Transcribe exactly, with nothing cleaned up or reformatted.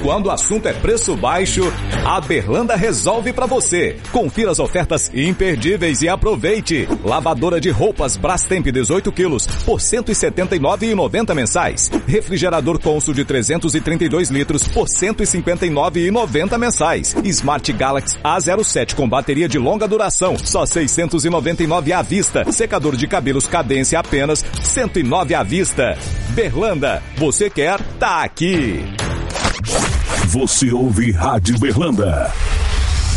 quando o assunto é preço baixo, a Berlanda resolve pra você. Confira as ofertas imperdíveis e aproveite. Lavadora de roupas Brastemp dezoito quilos por cento e setenta e nove reais e noventa centavos mensais. Refrigerador Consul de trezentos e trinta e dois litros por cento e cinquenta e nove reais e noventa centavos mensais. Smart Galaxy A zero sete com bateria de longa duração, só seiscentos e noventa e nove reais à vista. Secador de cabelos Cadência apenas cento e nove reais à vista. Berlanda, você quer? Tá aqui. Você ouve Rádio Berlanda.